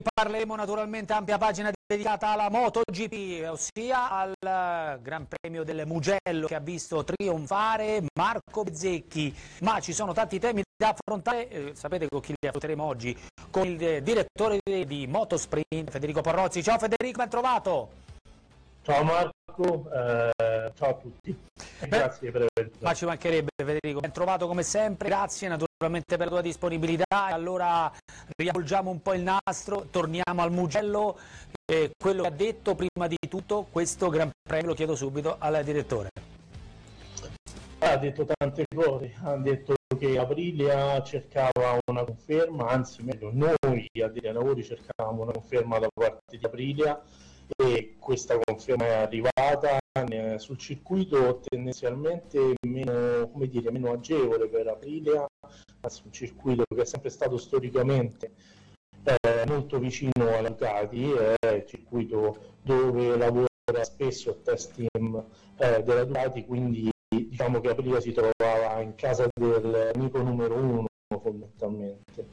parleremo naturalmente ampia pagina dedicata alla MotoGP, ossia al Gran Premio del Mugello che ha visto trionfare Marco Bezzecchi, ma ci sono tanti temi da affrontare, sapete con chi li affronteremo oggi? Con il direttore di Motosprint Federico Porrozzi. Ciao Federico, ben trovato! Ciao Marco, ciao a tutti, grazie per aver... Ma ci mancherebbe Federico, ben trovato come sempre, grazie naturalmente per la tua disponibilità. E allora riavvolgiamo un po' il nastro, torniamo al Mugello, quello che ha detto prima di tutto questo Gran Premio, lo chiedo subito al direttore. Ha detto tante cose, ha detto che Aprilia cercava una conferma, anzi meglio noi addetti ai lavori cercavamo una conferma da parte di Aprilia, e questa conferma è arrivata sul circuito tendenzialmente meno agevole per Aprilia, anzi un circuito che è sempre stato storicamente molto vicino alla Ducati, è il circuito dove lavora spesso il test team della Ducati, quindi diciamo che Aprilia si trovava in casa del amico numero uno fondamentalmente,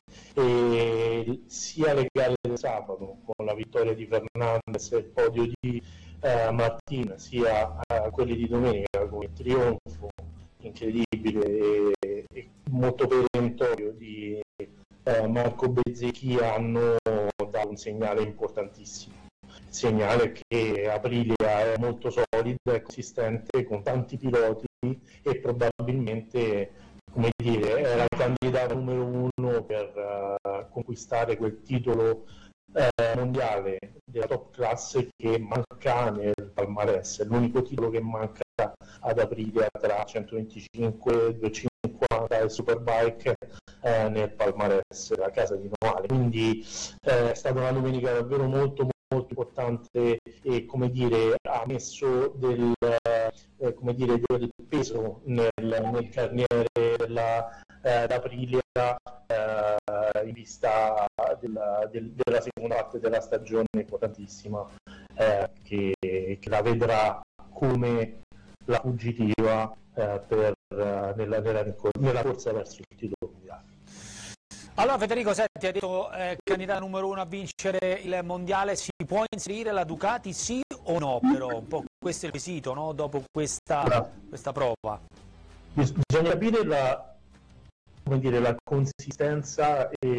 e sia le gare del sabato con la vittoria di Fernandez e il podio di Martin, sia quelli di domenica con il trionfo incredibile e molto perentorio di Marco Bezzecchi hanno dato un segnale importantissimo, il segnale che Aprilia è molto solida e consistente con tanti piloti e probabilmente, come dire, era il candidato numero uno per conquistare quel titolo mondiale della top class che manca nel palmarès. È l'unico titolo che manca ad Aprilia tra 125, 250 e Superbike nel palmarès della casa di Noale. Quindi è stata una domenica davvero molto importante e, come dire, ha messo del peso nel carniere d'Aprilia in vista della seconda parte della stagione importantissima, che la vedrà come la fuggitiva nella corsa verso il titolo mondiale. Allora Federico, senti, hai detto candidato numero uno a vincere il mondiale, si può inserire la Ducati sì o no? Però un po' questo è il quesito, no? Dopo questa prova. Bisogna capire la consistenza e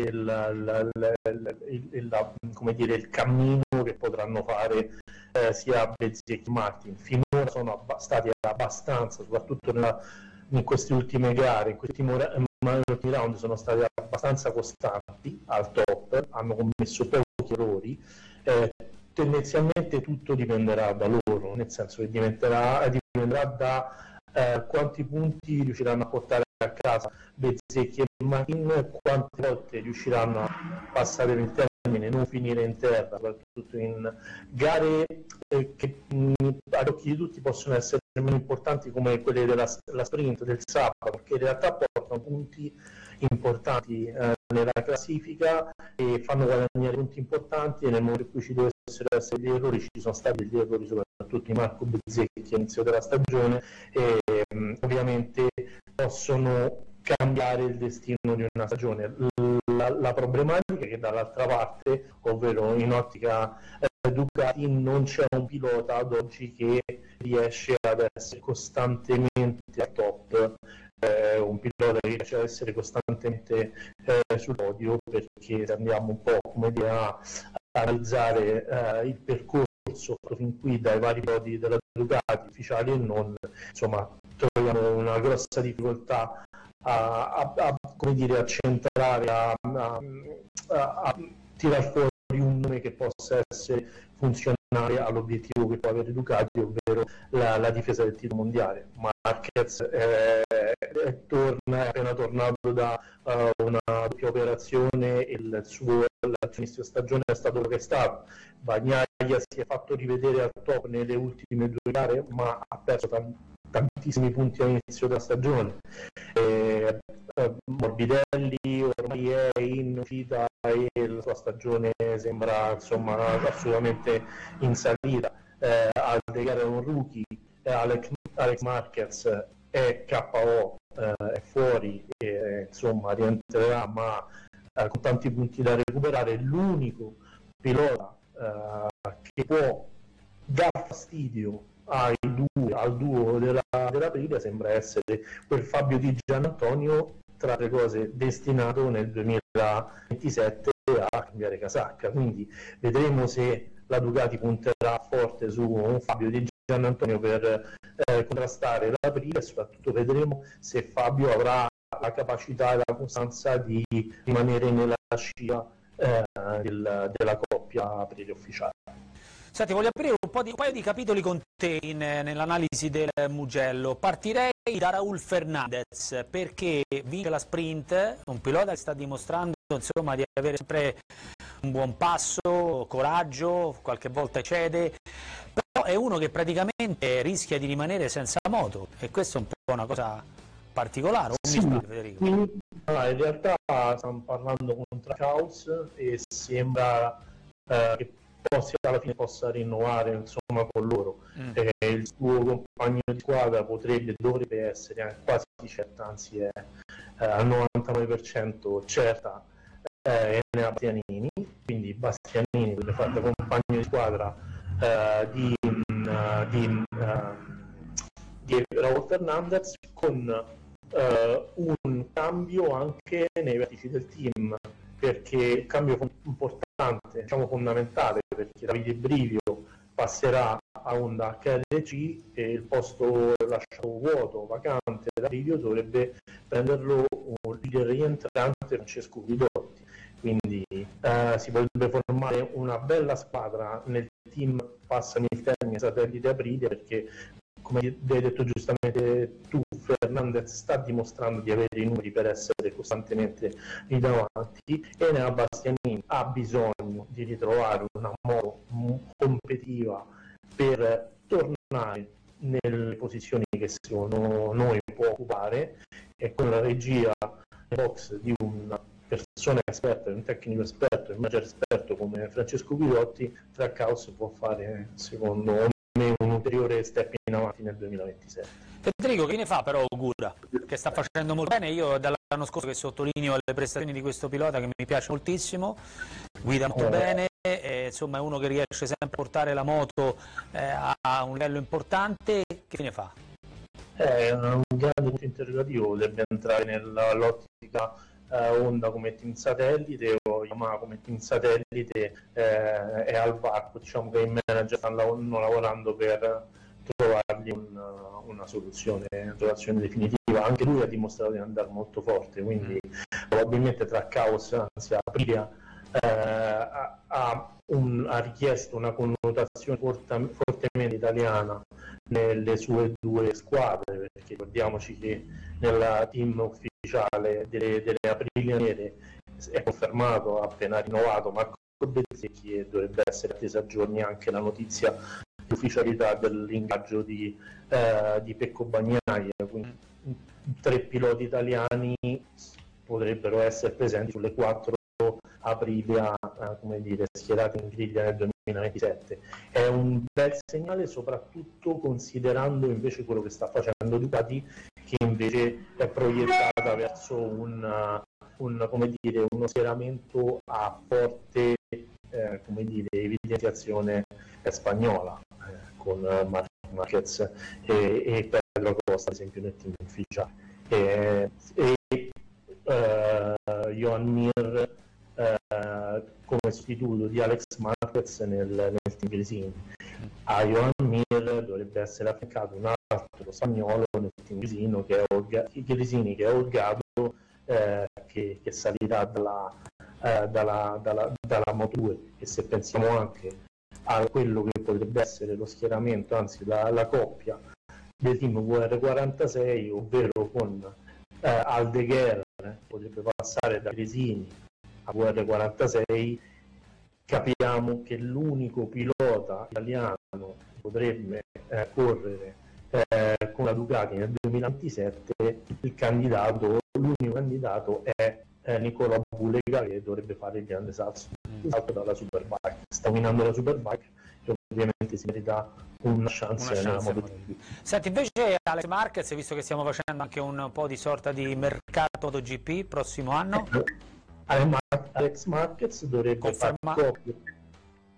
il cammino che potranno fare sia Bezzecchi che Martin. Finora sono stati abbastanza, soprattutto in queste ultime gare, in questi ultimi round sono stati abbastanza costanti al top, hanno commesso pochi errori. Tendenzialmente tutto dipenderà da loro, nel senso che dipenderà da quanti punti riusciranno a portare a casa Bezzecchi e Martin, quante volte riusciranno a passare il termine, non finire in terra, soprattutto in gare che agli occhi di tutti possono essere meno importanti come quelle della sprint del sabato, che in realtà portano punti importanti nella classifica e fanno guadagnare punti importanti, e nel momento in cui ci dovessero essere degli errori, ci sono stati degli errori soprattutto di Marco Bezzecchi all'inizio della stagione, e ovviamente possono cambiare il destino di una stagione. La problematica è che dall'altra parte, ovvero in ottica Ducati, non c'è un pilota ad oggi che riesce ad essere costantemente al top, un pilota che riesce ad essere costantemente sul podio, perché se andiamo un po' a analizzare il percorso fin qui dai vari piloti della Ducati, ufficiali e non, insomma, troviamo una grossa difficoltà a centrare, a tirar fuori un nome che possa essere funzionale all'obiettivo che può avere Ducati, ovvero la difesa del titolo mondiale. Marquez è appena tornato da una doppia operazione, e il suo inizio stagione è stato quello che è stato. Bagnaia si è fatto rivedere al top nelle ultime due gare, ma ha perso tantissimi punti all'inizio della stagione. Morbidelli ormai è in uscita e la sua stagione sembra assolutamente in salita. Aldegar è un rookie, Alex Marquez è KO, è fuori, rientrerà, ma con tanti punti da recuperare. L'unico pilota che può dar fastidio al duo della Aprilia sembra essere quel Fabio Di Giannantonio, tra le cose destinato nel 2027 a cambiare casacca, quindi vedremo se la Ducati punterà forte su un Fabio Di Giannantonio per contrastare l'Aprilia, e soprattutto vedremo se Fabio avrà la capacità e la costanza di rimanere nella scia della coppia Aprilia ufficiale. Senti, voglio aprire un paio di capitoli con te nell'analisi del Mugello. Partirei da Raúl Fernández, perché vince la sprint, un pilota che sta dimostrando insomma di avere sempre un buon passo, coraggio, qualche volta cede, però è uno che praticamente rischia di rimanere senza moto, e questo è un po' una cosa particolare, sì, Federico? In realtà stiamo parlando con Trackhouse e sembra che alla fine possa rinnovare insomma con loro. Il suo compagno di squadra dovrebbe essere quasi certa, anzi è al 99% certa, Enea Bastianini, quindi Bastianini deve fare da compagno di squadra di Raúl Fernández, con un cambio anche nei vertici del team, perché cambio importante, diciamo fondamentale, perché Davide Brivio passerà a Honda HRC e il posto lasciato vuoto, vacante da Brivio, dovrebbe prenderlo un leader rientrante, Francesco Guidotti. Quindi si potrebbe formare una bella squadra nel team, passami il termine, satellite Aprilia, perché come hai detto giustamente tu, Fernandez sta dimostrando di avere i numeri per essere costantemente lì davanti, e Enea Bastianini ha bisogno di ritrovare una moto competitiva per tornare nelle posizioni che secondo noi può occupare, e con la regia box di una persona esperta, di un tecnico esperto, un manager esperto come Francesco Guidotti, Trackhouse può fare secondo me un ulteriore step in avanti nel 2027. Federico, che ne fa però Ogura, che sta facendo molto bene? Io dall'anno scorso che sottolineo le prestazioni di questo pilota, che mi piace moltissimo, guida molto bene, insomma è uno che riesce sempre a portare la moto a un livello importante. Che fine fa? È un grande punto interrogativo, deve entrare nell'ottica Honda come team satellite o Yamaha come team satellite, è al varco, diciamo che i manager stanno lavorando per trovargli una soluzione definitiva. Anche lui ha dimostrato di andare molto forte, quindi probabilmente Trackhouse, anzi Aprilia, ha richiesto una connotazione fortemente italiana nelle sue due squadre, perché ricordiamoci che nel team ufficiale delle Aprilia Nere è confermato, ha appena rinnovato Marco Bezzecchi, e dovrebbe essere attesa a giorni anche la notizia di ufficialità dell'ingaggio di Pecco Bagnaia. Quindi 3 piloti italiani potrebbero essere presenti sulle 4 Aprilia schierate in griglia nel 2027. È un bel segnale, soprattutto considerando invece quello che sta facendo Ducati, che invece è proiettata verso uno schieramento a forte evidenziazione spagnola, con Marc Marquez e Pedro Costa ad esempio nel team ufficiale, Joan Mir come sostituto di Alex Marquez nel team Gresini. A Joan Mir dovrebbe essere affiancato un altro spagnolo nel team Gresini, che è Olgado, che salirà dalla Moto 2. E se pensiamo anche a quello che potrebbe essere lo schieramento, anzi la coppia del team VR46, ovvero con Aldeguer potrebbe passare da Gresini a VR46, capiamo che l'unico pilota italiano che potrebbe correre con la Ducati nel 2027, l'unico candidato è Nicola Bulega, che dovrebbe fare il grande salto dalla Superbike. Sta minando la Superbike e ovviamente si merita una chance nella MotoGP. Senti, invece Alex Marquez, visto che stiamo facendo anche un po' di sorta di mercato MotoGP prossimo anno, Alex Marquez dovrebbe fare coppia